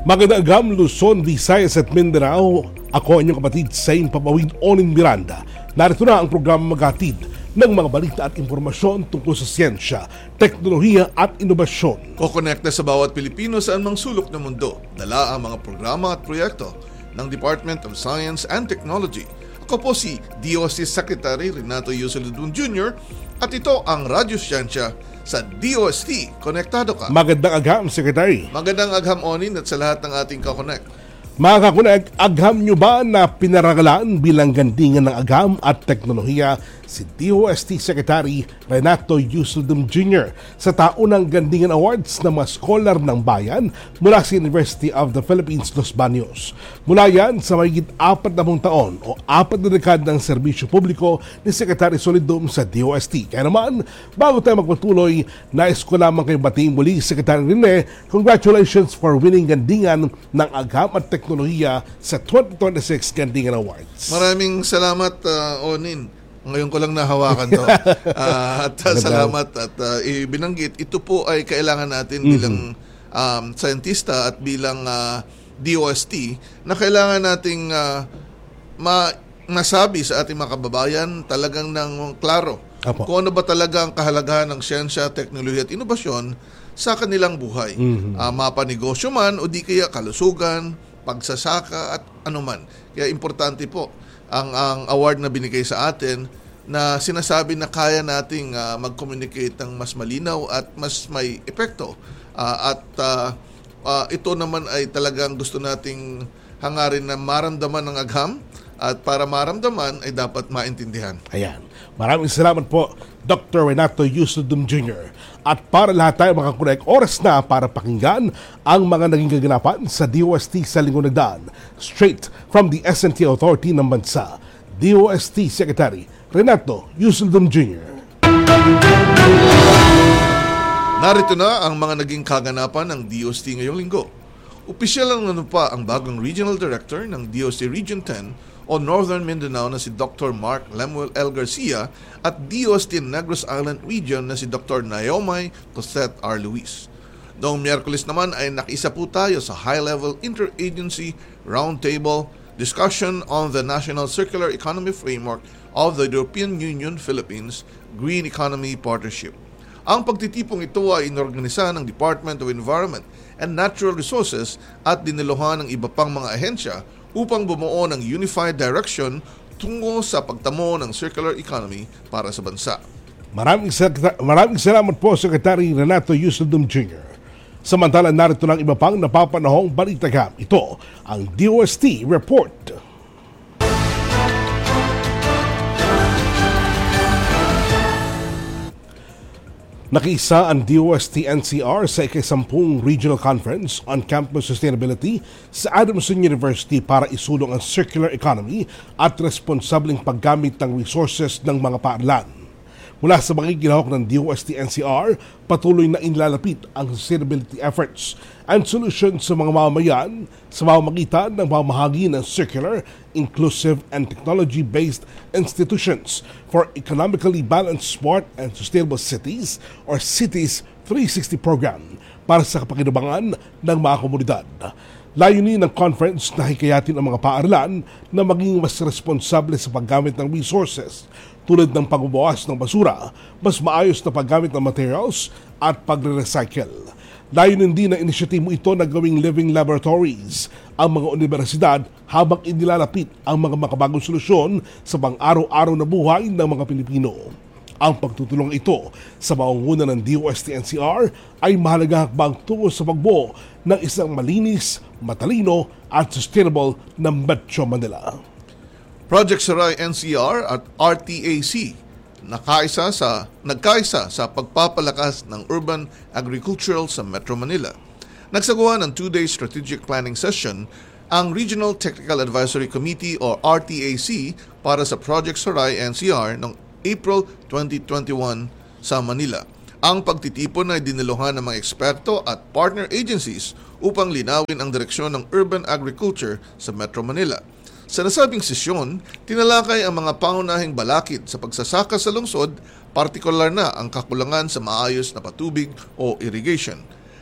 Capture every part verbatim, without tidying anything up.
Magandang agam, Luzon, Visayas at Mindanao. Ako ang inyong kapatid sa Papawid Onin Miranda. Narito na ang programa maghatid ng mga balita at impormasyon tungkol sa siyensya, teknolohiya at inobasyon. Kokonekta sa bawat Pilipino sa anumang sulok ng mundo. Dala ang mga programa at proyekto ng Department of Science and Technology. Ako po si D O S T Secretary Renato Yusolidun Junior at ito ang Radyo Siyensya sa D O S T. Konektado ka. Magandang agham, Secretary. Magandang agham, Onin, at sa lahat ng ating kakonek. Mga kakunag, agham nyo ba na pinaragalaan bilang gandingan ng agham at teknolohiya si D O S T Secretary Renato Yusolidun Junior sa taunang Gandingan Awards ng mga scholar ng bayan mula sa University of the Philippines, Los Baños. Mula yan sa mahigit apat na mong taon o apat na dekad ng serbisyo publiko ni Secretary Solidum sa D O S T. Kaya naman, bago tayo magpatuloy, nais ko lamang kayo batiin muli, Secretary Rene, congratulations for winning gandingan ng agham at teknolohiya sa twenty twenty-six Gandingan Awards. Maraming salamat, uh, Onin. Ngayon ko lang nahawakan to. uh, at uh, salamat at uh, ibinanggit, ito po ay kailangan natin mm-hmm. bilang um, scientista at bilang uh, D O S T na kailangan nating uh, ma- masabi sa ating mga kababayan talagang ng klaro Apo. kung ano ba talaga ang kahalagahan ng siyensya, teknolohiya at inobasyon sa kanilang buhay. Mm-hmm. Uh, mapanegosyo man o di kaya kalusugan, pagsasaka at anuman. Kaya importante po ang ang award na binigay sa atin na sinasabi na kaya nating uh, mag-communicate ng mas malinaw at mas may epekto. Uh, at uh, uh, ito naman ay talagang gusto nating hangarin na maramdaman ng agham at para maramdaman ay dapat maintindihan. Ayan. Maraming salamat po, Doctor Renato Yusolidun Junior At para lahat tayo makakunek, oras na para pakinggan ang mga naging kaganapan sa D O S T sa linggo nagdaan. Straight from the S and T Authority ng bansa, D O S T Secretary Renato Yusolidun Junior Narito na ang mga naging kaganapan ng D O S T ngayong linggo. Opisyal ang ano pa ang bagong Regional Director ng D O S T Region ten o Northern Mindanao na si Doctor Mark Lemuel L. Garcia at D O S T Negros Island Region na si Doctor Naomi Cosette R. Luis. Noong Miyerkules naman ay nakiisa po tayo sa High-Level Interagency Roundtable Discussion on the National Circular Economy Framework of the European Union Philippines Green Economy Partnership. Ang pagtitipong ito ay inorganisa ng Department of Environment and Natural Resources at diniluhan ng iba pang mga ahensya upang bumuo ng unified direction tungo sa pagtamo ng circular economy para sa bansa. Maraming, maraming salamat po, Secretary Renato Yusolidun Junior Samantala, narito ng iba pang napapanahong balitagam. Ito ang D O S T Report. Nakiisa ang D O S T N C R sa ikasampung Regional Conference on Campus Sustainability sa Adamson University para isulong ang circular economy at responsableng paggamit ng resources ng mga paaralan. Mula sa mga ginahok ng D O S T N C R, patuloy na inlalapit ang sustainability efforts and solutions sa mga mamamayan sa pamamagitan ng pamahagi ng circular, inclusive, and technology-based institutions for economically balanced, smart, and sustainable cities or Cities three sixty program para sa kapakinabangan ng mga komunidad. Layunin ng conference na hikayatin ang mga paaralan na maging mas responsable sa paggamit ng resources tulad ng pagbabawas ng basura, mas maayos na paggamit ng materials at pagre-recycle. Layunin din ng inisyatibo ito na gawing living laboratories ang mga universidad habang inilalapit ang mga makabagong solusyon sa pang-araw-araw na buhay ng mga Pilipino. Ang pagtutulong ito sa maunguna ng D O S T N C R ay mahalagang hakbang tungo sa pagbuo ng isang malinis, matalino at sustainable na Metro Manila. Project Saray N C R at R T A C nakaisa sa, nagkaisa sa pagpapalakas ng urban agricultural sa Metro Manila. Nagsagawa ng two-day strategic planning session ang Regional Technical Advisory Committee o R T A C para sa Project Saray N C R noong April twenty twenty-one sa Manila. Ang pagtitipon ay diniluhan ng mga eksperto at partner agencies upang linawin ang direksyon ng urban agriculture sa Metro Manila. Sa nasabing sesyon, tinalakay ang mga pangunahing balakid sa pagsasaka sa lungsod, partikular na ang kakulangan sa maayos na patubig o irrigation.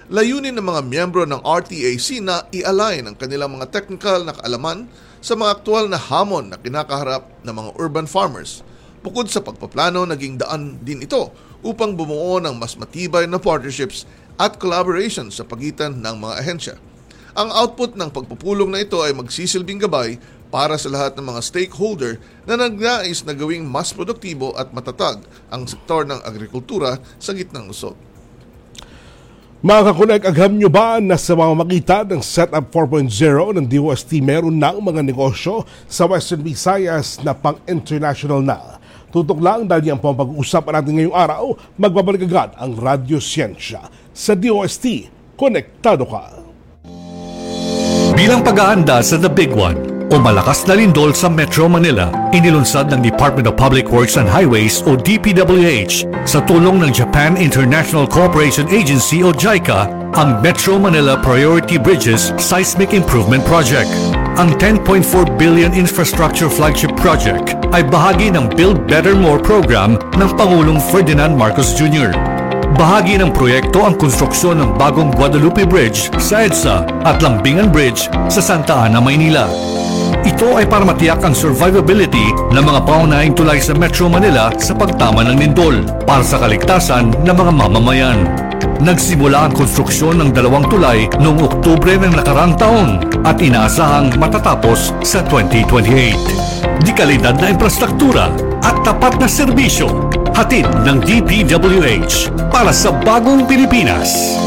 Layunin ng mga miyembro ng R T A C na i-align ang kanilang mga technical na kaalaman sa mga aktual na hamon na kinakaharap ng mga urban farmers. Bukod sa pagpaplano, naging daan din ito upang bumuo ng mas matibay na partnerships at collaboration sa pagitan ng mga ahensya. Ang output ng pagpupulong na ito ay magsisilbing gabay para sa lahat ng mga stakeholder na nagnais na gawing mas produktibo at matatag ang sektor ng agrikultura sa gitnang lungsod. Mga kakunek, agham nyo ba na sa mga makita ng Setup four point oh ng D O S T meron na mga negosyo sa Western Visayas na pang-international na? Tutok lang dahil yan po ang pag-uusapan natin ngayong araw. Magbabalik agad ang Radyo Siyensya sa D O S T. Konektado ka! Bilang pag-aanda sa The Big One o malakas na lindol sa Metro Manila, inilunsad ng Department of Public Works and Highways o D P W H sa tulong ng Japan International Cooperation Agency o JICA ang Metro Manila Priority Bridges Seismic Improvement Project. Ang ten point four billion infrastructure flagship project ay bahagi ng Build Better More program ng Pangulong Ferdinand Marcos Junior Bahagi ng proyekto ang konstruksyon ng bagong Guadalupe Bridge sa EDSA at Lambingan Bridge sa Santa Ana, Maynila. Ito ay para matiyak ang survivability ng mga pangunahing tulay sa Metro Manila sa pagtama ng lindol para sa kaligtasan ng mga mamamayan. Nagsimula ang konstruksyon ng dalawang tulay noong Oktubre ng nakarang taon at inaasahang matatapos sa twenty twenty-eight. Di kalidad na infrastruktura at tapat na serbisyo, hatid ng D P W H para sa bagong Pilipinas.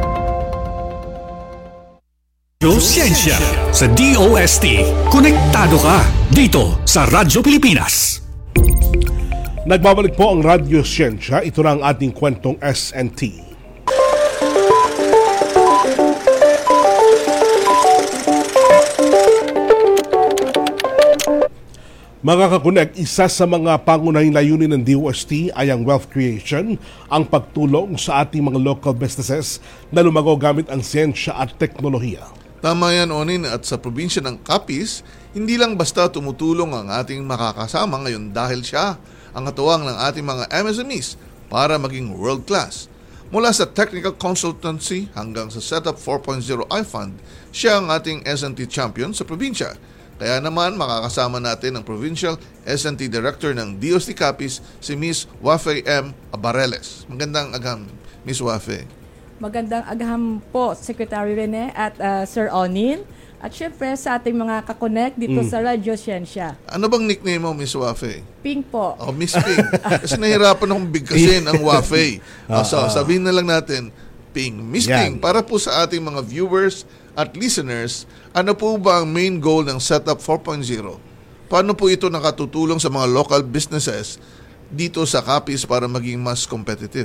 Siyensya sa D O S T. Konektado ka dito sa Radyo Pilipinas. Nagbabalik po ang Radyo Siyensya. Ito na ang ating kwentong S N T. Mga kakunek, isa sa mga pangunahing layunin ng D O S T ay ang wealth creation, ang pagtulong sa ating mga local businesses na lumago gamit ang siyensya at teknolohiya. Tama yan, Onin, at sa probinsya ng Capiz, hindi lang basta tumutulong ang ating makakasama ngayon dahil siya ang katuwang ng ating mga M S M Es para maging world-class. Mula sa technical consultancy hanggang sa Setup four point oh iFund, siya ang ating S N T champion sa probinsya. Kaya naman makakasama natin ang Provincial S N T Director ng D O S T Capiz, si Miss Wafe M. Abareles. Magandang agam, Miss Wafe. Magandang agham po, Secretary Rene at uh, Sir Onin. At syempre sa ating mga kakonek dito mm. sa Radyo Siyensya. Ano bang nickname mo, Miss Wafe? Ping po. Oh, Miss Ping. Kasi nahirapan akong bigkasin ang Wafe. Oh, so, sabihin na lang natin, Ping. Miss yeah. Ping, para po sa ating mga viewers at listeners, ano po ba ang main goal ng Setup four point oh? Paano po ito nakatutulong sa mga local businesses dito sa Capiz para maging mas competitive?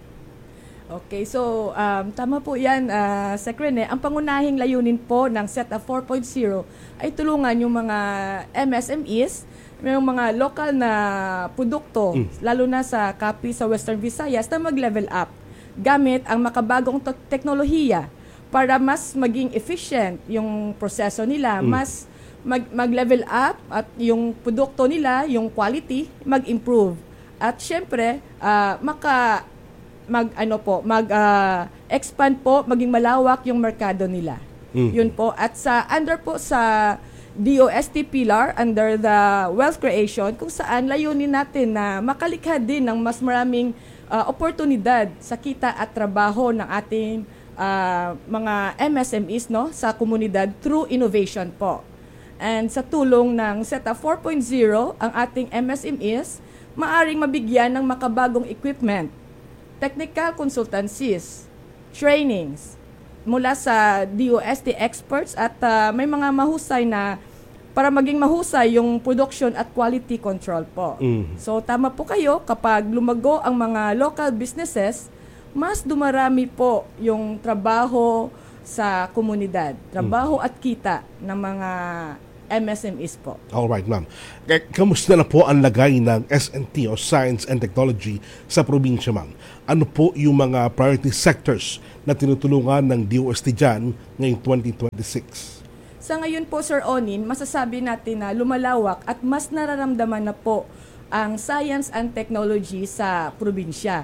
Okay, so um, tama po yan, uh, Sec Rene. Ang pangunahing layunin po ng Setup four point oh ay tulungan yung mga M S M Es, yung mga local na produkto, mm. lalo na sa Capiz, sa Western Visayas, na mag-level up gamit ang makabagong te- teknolohiya para mas maging efficient yung proseso nila, mm. mas mag- mag-level up at yung produkto nila, yung quality, mag-improve. At syempre, uh, maka mag ano po, mag uh, expand po, maging malawak yung merkado nila. Mm. Yun po. At sa under po sa D O S T pillar, under the wealth creation, kung saan layunin natin na makalikha din ng mas maraming uh, oportunidad sa kita at trabaho ng ating uh, mga M S M Es, no, sa komunidad through innovation po. And sa tulong ng Setup four point oh, ang ating M S M Es maaring mabigyan ng makabagong equipment, technical consultancies, trainings mula sa D O S T experts at uh, may mga mahusay na para maging mahusay yung production at quality control po. Mm. So tama po kayo, kapag lumago ang mga local businesses, mas dumarami po yung trabaho sa komunidad, trabaho mm. at kita ng mga M S M Es po. Alright, ma'am. Kamusta na po ang lagay ng S N T o Science and Technology sa probinsya, ma'am? Ano po yung mga priority sectors na tinutulungan ng D O S T dyan ngayong twenty twenty-six? Sa ngayon po, Sir Onin, masasabi natin na lumalawak at mas nararamdaman na po ang science and technology sa probinsya.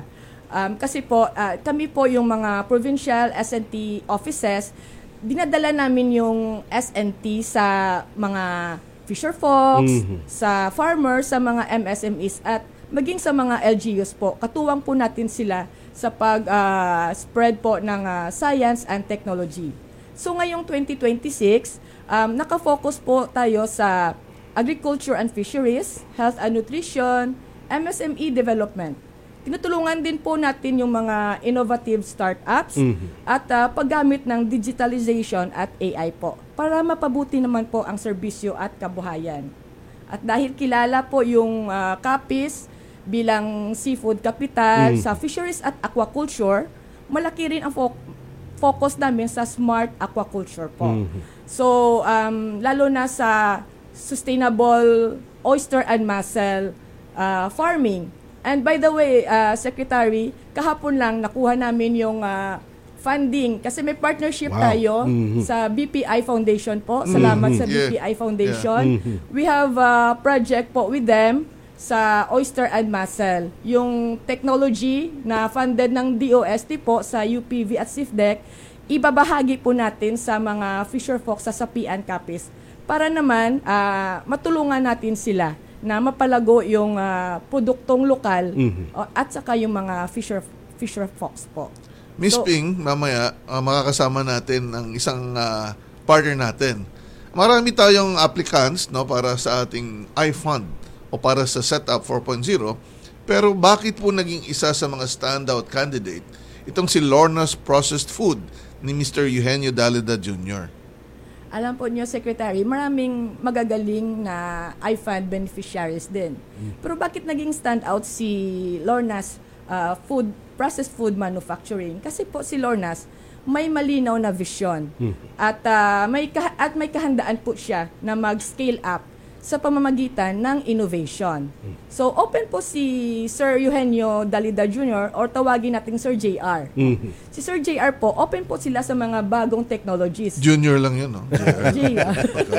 Um, kasi po, uh, kami po yung mga provincial S N T offices, dinadala namin yung S N T sa mga fisher folks, mm-hmm. sa farmers, sa mga M S M Es at maging sa mga L G Us po. Katuwang po natin sila sa pag-spread uh, po ng uh, science and technology. So ngayong twenty twenty-six, um, nakafocus po tayo sa agriculture and fisheries, health and nutrition, M S M E development. Tinutulungan din po natin yung mga innovative startups mm-hmm. at uh, paggamit ng digitalization at A I po para mapabuti naman po ang serbisyo at kabuhayan. At dahil kilala po yung uh, Capiz bilang seafood capital mm-hmm. sa fisheries at aquaculture, malaki rin ang fo- focus namin sa smart aquaculture po. Mm-hmm. So, um, lalo na sa sustainable oyster and mussel uh, farming. And by the way, uh, Secretary, kahapon lang nakuha namin yung uh, funding kasi may partnership wow. tayo mm-hmm. sa B P I Foundation po. Salamat mm-hmm. sa yeah. B P I Foundation. Yeah. Mm-hmm. We have a project po with them sa oyster and mussel. Yung technology na funded ng D O S T po sa U P V at S I F D E C, ibabahagi po natin sa mga fisher folks sa Sapian Capiz para naman uh, matulungan natin sila na mapalago yung uh, produktong lokal mm-hmm. uh, at saka yung mga fisher fisher folks po. Miz So, Ping, mamaya uh, makakasama natin ang isang uh, partner natin. Marami tayong applicants no para sa ating iFund o para sa Setup four point oh. Pero bakit po naging isa sa mga standout candidate itong si Lorna's Processed Food ni Mister Eugenio Dalida Junior? Alam po niyo, Secretary, maraming magagaling na iFund beneficiaries din. Mm. Pero bakit naging standout si Lorna's uh, food processed food manufacturing? Kasi po si Lorna's may malinaw na vision mm. at uh, may kah- at may kahandaan po siya na mag-scale up sa pamamagitan ng innovation. Mm. So open po si Sir Eugenio Dalida Junior or tawagin nating Sir J R. Mm-hmm. Si Sir J R po, open po sila sa mga bagong technologies. Junior lang yun, no? J R.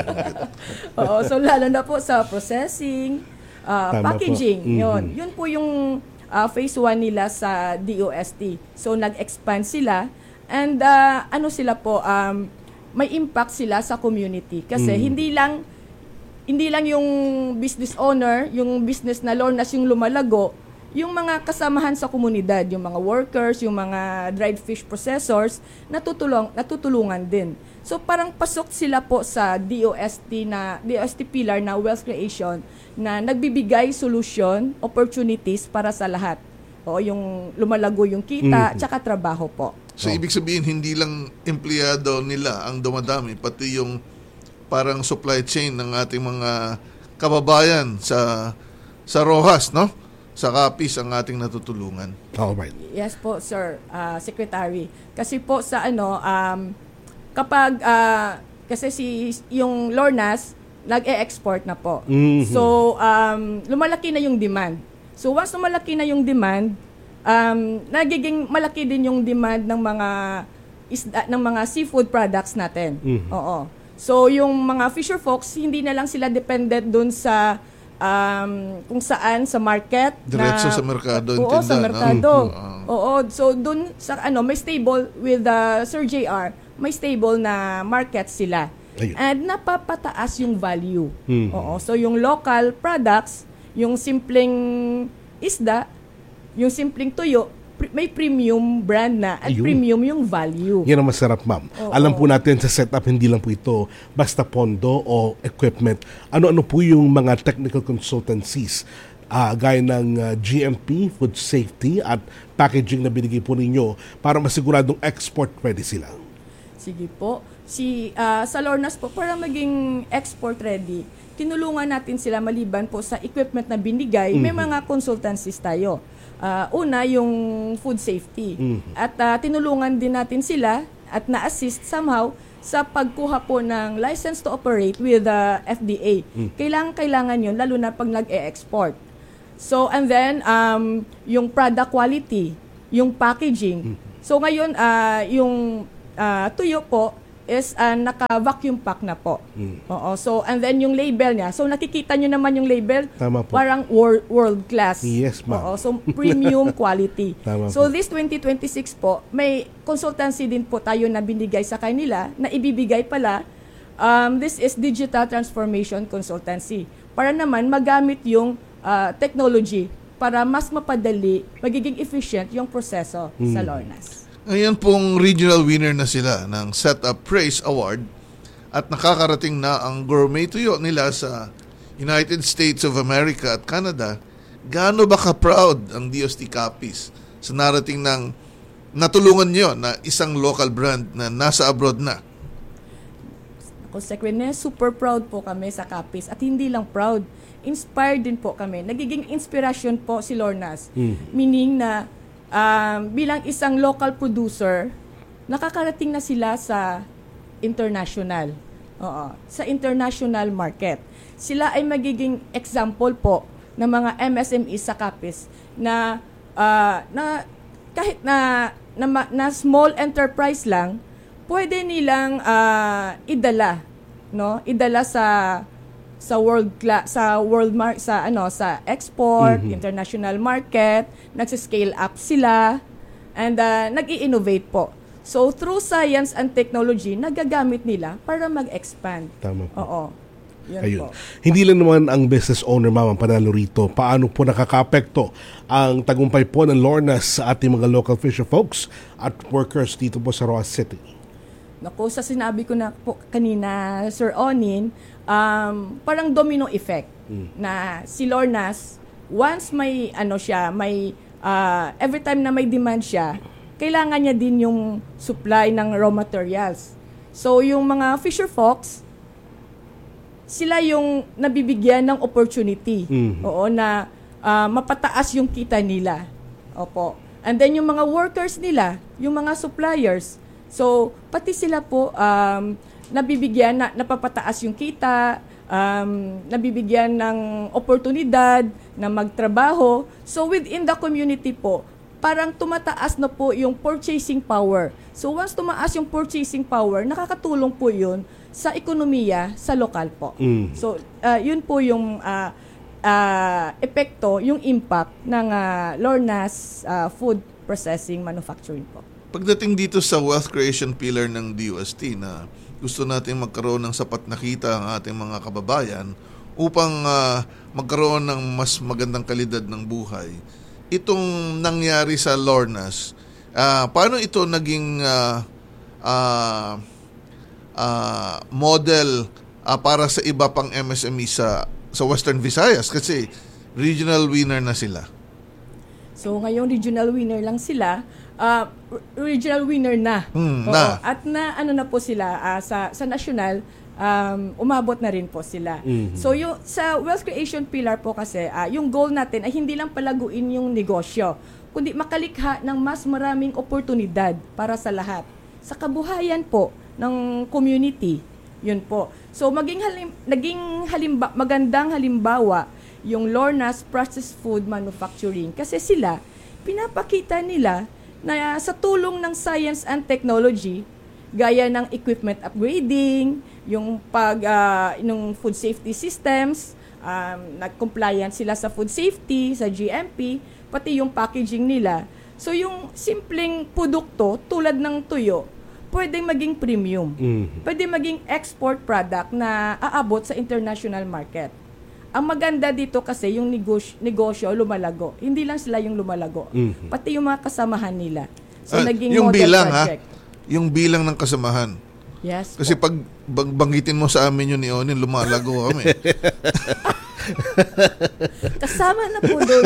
Oo, so lalo na po sa processing, uh, packaging, mm-hmm. yun. Yun po yung uh, phase one nila sa D O S T. So nag-expand sila and uh, ano sila po, um, may impact sila sa community kasi mm-hmm. hindi lang hindi lang yung business owner, yung business na Lorna's yung lumalago, yung mga kasamahan sa komunidad, yung mga workers, yung mga dried fish processors, natutulong, natutulungan din. So parang pasok sila po sa D O S T na D O S T pillar na wealth creation na nagbibigay solution, opportunities para sa lahat. O yung lumalago yung kita, mm-hmm. tsaka trabaho po. So oh. ibig sabihin hindi lang empleyado nila ang dumadami, pati yung parang supply chain ng ating mga kababayan sa sa Rojas, no? Sa Capiz ang ating natutulungan. All right. Yes po, sir, uh, Secretary. Kasi po sa ano, um, kapag, uh, kasi si yung Lorna's, nag-e-export na po. Mm-hmm. So, um, lumalaki na yung demand. So, once lumalaki na yung demand, um, nagiging malaki din yung demand ng mga isda, ng mga seafood products natin. Mm-hmm. Oo. So, yung mga fisher folks, hindi na lang sila dependent dun sa um, kung saan, sa market. Diretso na, sa merkado. Oo, tinda, sa merkado. No? Uh, oo, so dun sa ano, may stable with the uh, Sir J R, may stable na market sila. Ayun. And napapataas yung value. Mm-hmm. Oo, so yung local products, yung simpleng isda, yung simpleng tuyo, may premium brand na at Ayun. Premium yung value. Yan ang masarap, ma'am. Oo. Alam po natin sa setup, hindi lang po ito basta pondo o equipment. Ano-ano po yung mga technical consultancies uh, gaya ng uh, G M P, food safety at packaging na binigay po ninyo para masiguradong export ready sila? Sige po. Si, uh, sa Lorna's po, para maging export ready, tinulungan natin sila maliban po sa equipment na binigay, mm-hmm. may mga consultancies tayo. Uh, una, yung food safety. Mm-hmm. At uh, tinulungan din natin sila at na-assist somehow sa pagkuha po ng license to operate with the uh, F D A. Mm-hmm. Kailangan-kailangan yun, lalo na pag nag-e-export. So, and then, um, yung product quality, yung packaging. Mm-hmm. So, ngayon, uh, yung uh, tuyo po, is uh, naka-vacuum pack na po. Mm. Oo. So, and then yung label niya. So, nakikita nyo naman yung label. Tama po. Parang world, world class. Yes, ma'am. Oo. So, premium quality. Tama so, po. this twenty twenty-six po, may consultancy din po tayo na binigay sa kanila na ibibigay pala. Um, this is Digital Transformation Consultancy. Para naman magamit yung uh, technology para mas mapadali, magiging efficient yung proseso mm. sa Lornas. Ngayon pong regional winner na sila ng Setup Praise Award at nakakarating na ang gourmet tuyo nila sa United States of America at Canada. Gaano ba ka-proud ang D O S T Capiz sa narating ng natulungan nyo na isang local brand na nasa abroad na? Ako, Secretary, super proud po kami sa Capiz at hindi lang proud, inspired din po kami. Nagiging inspirasyon po si Lornas. Mm. Meaning na um, bilang isang local producer, nakakarating na sila sa international. Oo, sa international market. Sila ay magiging example po ng mga M S M Es sa Capiz na uh, na kahit na, na na small enterprise lang, pwede nilang uh, idala, no? Idala sa sa world cla- sa world mar- sa ano sa export, mm-hmm. international market, nagse-scale up sila and uh, nag-i-innovate po. So through science and technology nagagamit nila para mag-expand. Tama po. Oo. Yan Ayun. po. Hindi lang naman ang business owner, ma'am, ang panalo rito. Paano po nakaka-apekto ang tagumpay po ng Lornas sa ating mga local fisher folks at workers dito po sa Roxas City? Naku, sa sinabi ko na po kanina, Sir Onin, um, parang domino effect mm. na si Lornas, once may ano siya, may uh, every time na may demand siya, kailangan niya din yung supply ng raw materials. So yung mga fisher folks, sila yung nabibigyan ng opportunity. Mm-hmm. Oo, na uh, mapataas yung kita nila. Opo. And then yung mga workers nila, yung mga suppliers, so, pati sila po um, nabibigyan, na, napapataas yung kita, um, nabibigyan ng oportunidad na magtrabaho. So, within the community po, parang tumataas na po yung purchasing power. So, once tumaas yung purchasing power, nakakatulong po yun sa ekonomiya sa lokal po. Mm. So, uh, yun po yung uh, uh, epekto, yung impact ng uh, Lornas uh, Food Processing Manufacturing po. Pagdating dito sa wealth creation pillar ng D O S T na gusto natin magkaroon ng sapat na kita ang ating mga kababayan upang uh, magkaroon ng mas magandang kalidad ng buhay, itong nangyari sa Lornas, uh, paano ito naging uh, uh, uh, model uh, para sa iba pang M S M E sa, sa Western Visayas? Kasi regional winner na sila. So ngayon regional winner lang sila. Uh, regional winner na. Hmm, na. At na ano na po sila uh, sa sa national, um, umabot na rin po sila. Mm-hmm. So yung sa wealth creation pillar po kasi uh, yung goal natin ay hindi lang palaguin yung negosyo, kundi makalikha ng mas maraming oportunidad para sa lahat. Sa kabuhayan po ng community. Yun po. So maging halim, naging halimba, magandang halimbawa yung Lornas Processed Food Manufacturing kasi sila pinapakita nila na sa tulong ng science and technology, gaya ng equipment upgrading, yung pag uh, ng food safety systems, um, nag-compliant sila sa food safety, sa G M P, pati yung packaging nila. So yung simpleng produkto tulad ng tuyo, pwedeng maging premium. Mm-hmm. Pwede maging export product na aabot sa international market. Ang maganda dito kasi yung negosyo, negosyo lumalago. Hindi lang sila yung lumalago. Mm-hmm. Pati yung mga kasamahan nila. So, uh, naging yung model bilang, project. Ha? Yung bilang ng kasamahan. Yes. Kasi po. pag banggitin mo sa amin yun ni Onin, lumalago kami. Kasama na po doon.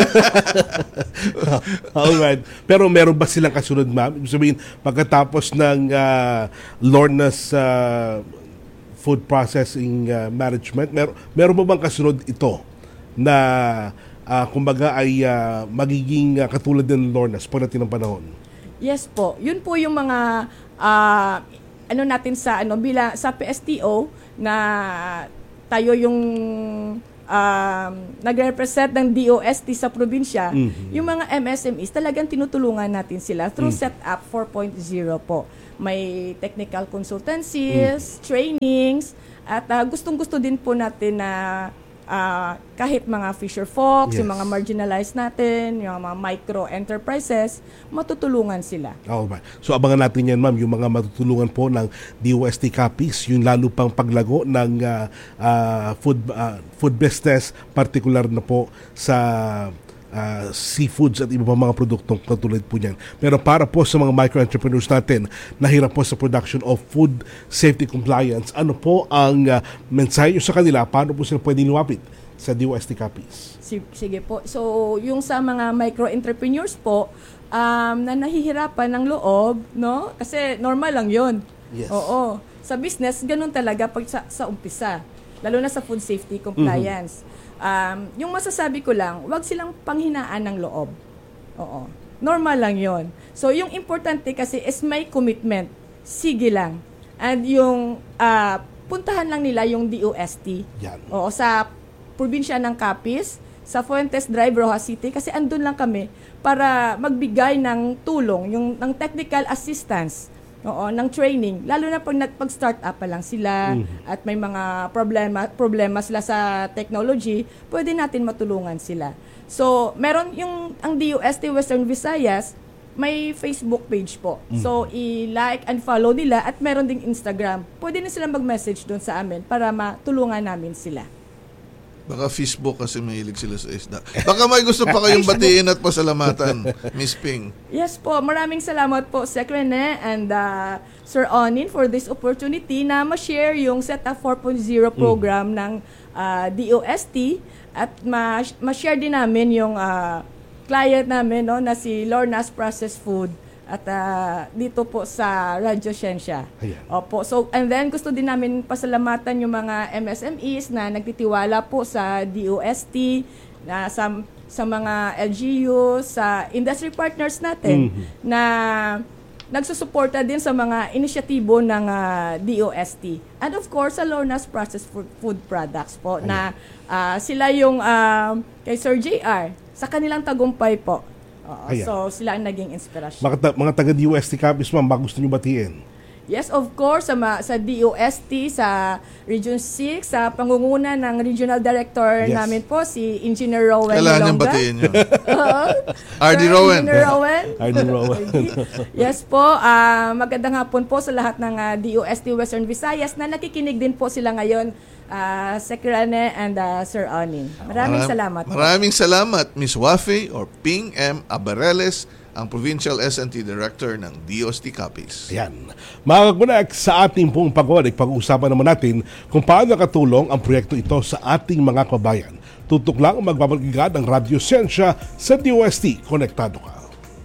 Alright. Pero meron ba silang kasunod, ma'am? Ibig sabihin, pagkatapos ng uh, Lornas uh, Food Processing uh, Management, mer- meron mo bang kasunod ito na uh, kumbaga ay uh, magiging uh, katulad ng Lornas pagdating ng panahon? Yes po. Yun po yung mga uh, ano natin sa ano bila sa P S T O na tayo yung um, nagre-represent ng D O S T sa probinsya, mm-hmm. yung mga M S M Es, talagang tinutulungan natin sila through mm-hmm. Setup four point oh po. May technical consultancies, mm-hmm. trainings, at uh, gustong-gusto din po natin na uh, kahit mga fisher folks, yes. yung mga marginalized natin, yung mga micro-enterprises, matutulungan sila. Alright. So abangan natin yan, ma'am, yung mga matutulungan po ng D O S T Capiz, yung lalo pang paglago ng uh, uh, food uh, food business, particular na po sa uh, seafoods at iba pang mga produktong katulad po niyan. Pero para po sa mga micro-entrepreneurs natin na hirap po sa production of food safety compliance, ano po ang uh, mensahe nyo sa kanila? Paano po sila pwedeng lumapit sa D O S T Capiz? Sige po. So, yung sa mga micro-entrepreneurs po, um, na nahihirapan ng loob, no? Kasi normal lang yun. Yes. Oo. Sa business, ganun talaga pag sa, sa umpisa. Lalo na sa food safety compliance. Mm-hmm. Um, yung masasabi ko lang, wag silang panghinaan ng loob. Oo. Normal lang yon. So, yung importante kasi is may commitment. Sige lang. And yung uh, puntahan lang nila yung D O S T. Yan. Oo, sa probinsya ng Capiz, sa Fuentes Drive, Rojas City, kasi andun lang kami para magbigay ng tulong, yung ng technical assistance. Oo, ng training. Lalo na pag nagpag-start up pa lang sila mm. at may mga problema problema sila sa technology, pwede natin matulungan sila. So, meron yung ang D O S T Western Visayas, may Facebook page po. Mm. So, i-like and follow nila at meron ding Instagram. Pwede na sila mag-message doon sa amin para matulungan namin sila. Baka Facebook kasi mahilig sila sa isda. Baka may gusto pa kayong batiin at pasalamatan, Miss Ping. Yes po, maraming salamat po, Sec Rene and uh, Sir Onin for this opportunity na ma-share yung Setup four point oh program mm. ng uh, D O S T at ma- ma-share din namin yung uh, client namin no, na si Lorna's Processed Food at uh, dito po sa Radyo Siyensya. Opo. So, and then gusto din namin pasalamatan yung mga M S M Es na nagtitiwala po sa D O S T, na sa, sa mga L G U, sa industry partners natin mm-hmm. na nagsusuporta din sa mga inisyatibo ng uh, D O S T. And of course, sa Lorna's Processed Food, food Products po Ayan. na uh, sila yung uh, kay Sir J R sa kanilang tagumpay po. Oo, so, sila ang naging inspirasyon. Mga, ta- mga taga-D O S T Capiz, ma'am, baka gusto nyo batiin? Yes, of course, sa, ma- sa D O S T, sa Region six, sa pangunguna ng Regional Director yes. namin po, si Engineer Rowan Milonga. Kailangan niyang batiin yun. R D Rowan. Engineer Rowan. R D Rowan. Yes po, uh, magandang hapon po sa lahat ng uh, D O S T Western Visayas na nakikinig din po sila ngayon. Uh, Sec Rene and uh, Sir Onin. Maraming Maram, salamat. Maraming po. salamat, Miss Wafe or Ping M. Abareles, ang Provincial S and T Director ng D O S T Capiz. Ayan. Mga kagunak, sa ating pong pagwalig, pag-uusapan naman natin kung paano nakatulong ang proyekto ito sa ating mga kabayan. Tutok lang magbabagigad ang Radyo Siyensya sa D O S T. Konektado ka.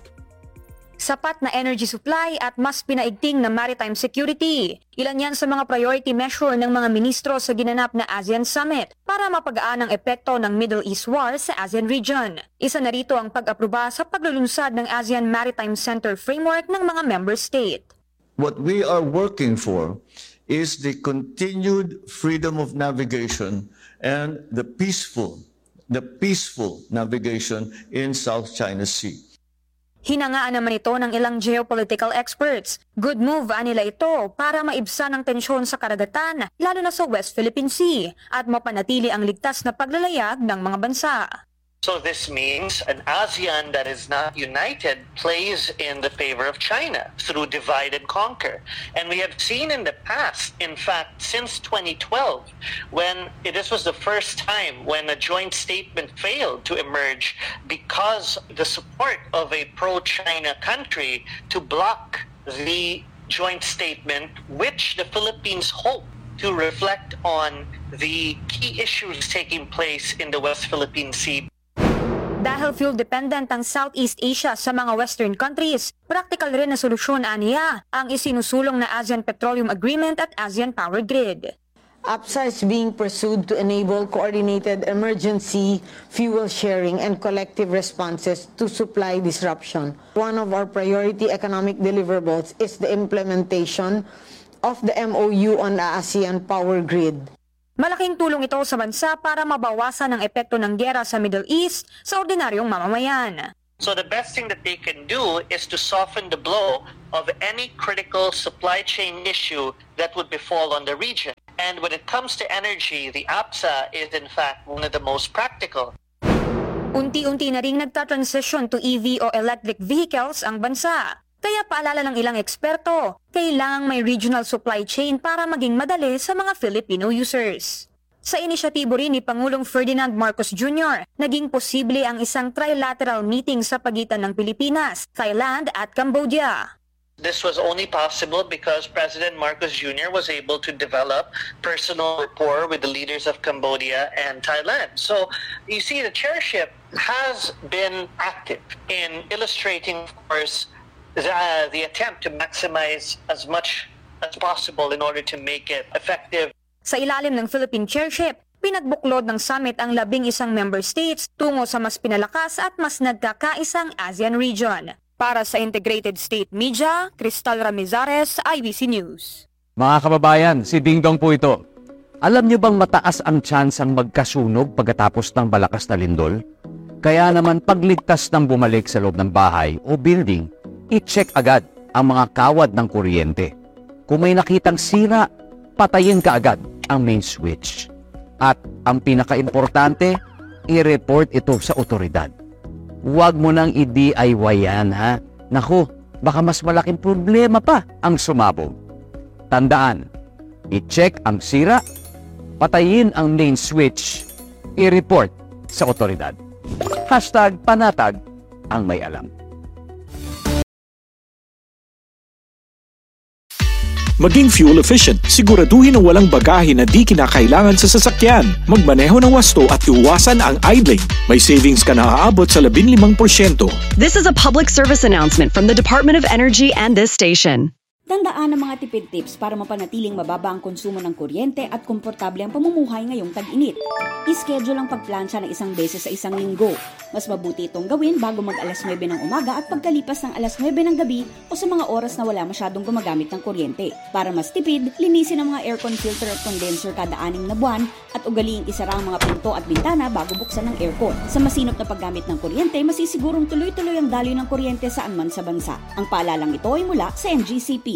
Sapat na energy supply at mas pinaigting na maritime security. Ilan yan sa mga priority measure ng mga ministro sa ginanap na ASEAN Summit para mapagaan ang epekto ng Middle East War sa ASEAN region. Isa na rito ang pag-aproba sa paglulunsad ng ASEAN Maritime Center Framework ng mga member state. What we are working for is the continued freedom of navigation and the peaceful, the peaceful navigation in South China Sea. Hinangaan naman ito ng ilang geopolitical experts. Good move anila ito para maibsan ang tensyon sa karagatan, lalo na sa West Philippine Sea, at mapanatili ang ligtas na paglalayag ng mga bansa. So this means an ASEAN that is not united plays in the favor of China through divide and conquer. And we have seen in the past, in fact, since twenty twelve, when this was the first time when a joint statement failed to emerge because the support of a pro-China country to block the joint statement, which the Philippines hope to reflect on the key issues taking place in the West Philippine Sea. Dahil fuel-dependent ang Southeast Asia sa mga Western countries, practical rin na solusyon aniya ang isinusulong na ASEAN Petroleum Agreement at ASEAN Power Grid. A P S A is being pursued to enable coordinated emergency fuel sharing and collective responses to supply disruption. One of our priority economic deliverables is the implementation of the M O U on the ASEAN Power Grid. Malaking tulong ito sa bansa para mabawasan ang epekto ng giyera sa Middle East sa ordinaryong mamamayan. So the best thing that they can do is to soften the blow of any critical supply chain issue that would befall on the region. And when it comes to energy, the A P S A is in fact one of the most practical. Unti-unti na ring nagta-transition to E V o electric vehicles ang bansa. Kaya paalala ng ilang eksperto, kailangang may regional supply chain para maging madali sa mga Filipino users. Sa inisyatibo rin ni Pangulong Ferdinand Marcos Junior, naging posible ang isang trilateral meeting sa pagitan ng Pilipinas, Thailand at Cambodia. This was only possible because President Marcos Junior was able to develop personal rapport with the leaders of Cambodia and Thailand. So you see, the chairship has been active in illustrating, of course, the, uh, the attempt to maximize as much as possible in order to make it effective. Sa ilalim ng Philippine Chairship, pinagbuklod ng summit ang labing isang member states tungo sa mas pinalakas at mas nagkakaisang ASEAN region. Para sa Integrated State Media, Cristal Ramizares, I B C News. Mga kababayan, si Ding Dong po ito. Alam niyo bang mataas ang tsansang magkasunog pagkatapos ng malakas na lindol? Kaya naman pagligtas ng bumalik sa loob ng bahay o building, i-check agad ang mga kawad ng kuryente. Kung may nakitang sira, patayin ka agad ang main switch. At ang pinaka-importante, i-report ito sa otoridad. Huwag mo nang i-D I Y yan, ha? Naku, baka mas malaking problema pa ang sumabog. Tandaan, i-check ang sira, patayin ang main switch, i-report sa otoridad. Hashtag panatag ang may alam. Maging fuel efficient, siguraduhin ang walang bagahe na di kinakailangan sa sasakyan. Magmaneho ng wasto at iwasan ang idling. May savings ka na aabot sa labinlimang porsyento. This is a public service announcement from the Department of Energy and this station. Tandaan ang mga tipid tips para mapanatiling mababa ang konsumo ng kuryente at komportable ang pamumuhay ngayong tag-init. I-schedule ang pagplansya ng isang beses sa isang linggo. Mas mabuti itong gawin bago mag alas nuwebe ng umaga at pagkalipas ng alas nuwebe ng gabi o sa mga oras na wala masyadong gumagamit ng kuryente. Para mas tipid, linisin ang mga aircon filter at condenser kada anim na buwan at ugaliing isara ang mga pinto at bintana bago buksan ng aircon. Sa masinop na paggamit ng kuryente, masisigurong tuloy-tuloy ang daloy ng kuryente saan man sa bansa. Ang paalalang ito ay mula sa N G C P.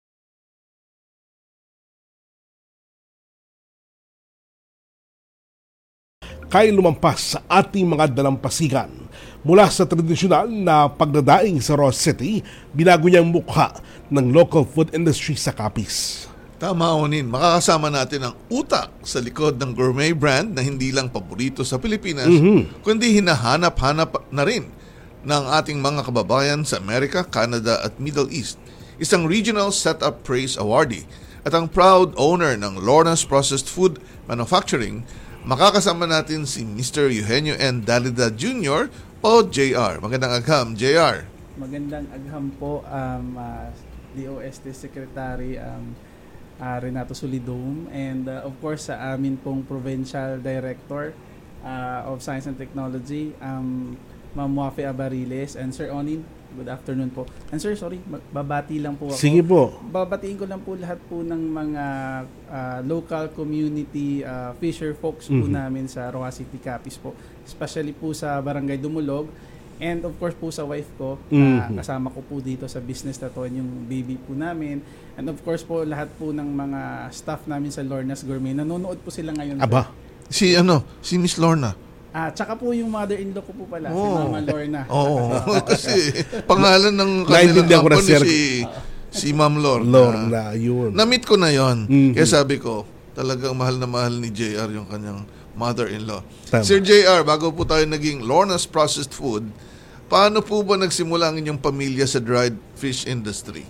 Kaya lumampas sa ating mga dalampasigan. Mula sa tradisyonal na pagdadaing sa Ross City, binago niyang mukha ng local food industry sa Capiz. Tama, Onin. Makakasama natin ang utak sa likod ng gourmet brand na hindi lang paborito sa Pilipinas, mm-hmm. kundi hinahanap-hanap na rin ng ating mga kababayan sa Amerika, Canada at Middle East. Isang Regional Setup Praise Awardee at ang proud owner ng Lorna's Processed Food Manufacturing. Makakasama natin si Mister Eugenio N. Dalida Junior o J R. Magandang agham, J R. Magandang agham po, um, uh, D O S T Secretary um, uh, Renato Solidum, and uh, of course sa amin pong Provincial Director uh, of Science and Technology, um, Ma'am Wafi Abariles, and Sir Onin. Good afternoon po. And sir, sorry, babati lang po ako. Sige po. Babatiin ko lang po lahat po ng mga uh, local community uh, fisher folks po mm-hmm. namin sa Roa City, Capiz po. Especially po sa Barangay Dumulog. And of course po sa wife ko, mm-hmm. na kasama ko po dito sa business na to, yung baby po namin. And of course po lahat po ng mga staff namin sa Lorna's Gourmet. Nanonood po sila ngayon. Aba, si ano, si Miss Lorna. Ah, tsaka po yung mother-in-law ko po pala, oh. si Mama Lorna. Oo, oh, kasi pangalan ng kanilang company si, si Ma'am Lorna. Lorna, yun. Na-meet ko na yon. Mm-hmm. Kaya sabi ko, talagang mahal na mahal ni J R yung kanyang mother-in-law. Tama. Sir J R, bago po tayo naging Lorna's Processed Food, paano po ba nagsimula ang inyong pamilya sa dried fish industry?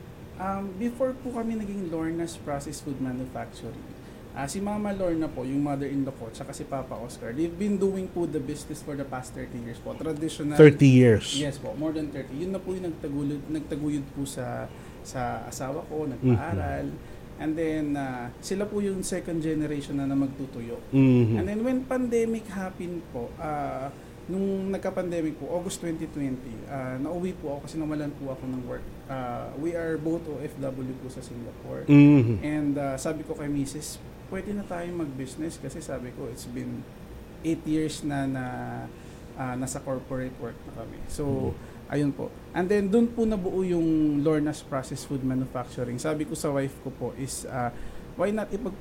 Um, before po kami naging Lorna's Processed Food Manufacturing, Uh, si Mama Lorna po, yung mother-in-law ko, tsaka si Papa Oscar, they've been doing po the business for the past thirty years po. Traditional. thirty years? Yes po, more than thirty. Yun na po yung nagtaguyod, nagtaguyod po sa sa asawa ko, nagpaaral. Mm-hmm. And then, uh, sila po yung second generation na na magtutuyo. Mm-hmm. And then, when pandemic happened po, uh, nung nagka-pandemic po, August twenty twenty, uh, nauwi po ako kasi nawalan po ako ng work. Uh, we are both O F W po sa Singapore. Mm-hmm. And uh, sabi ko kay Missus, pwede na tayong mag-business kasi sabi ko, it's been eight years na na uh, nasa corporate work na kami. So, mm-hmm. ayun po. And then, dun po nabuo yung Lorna's Processed Food Manufacturing. Sabi ko sa wife ko po is, uh, why not ipag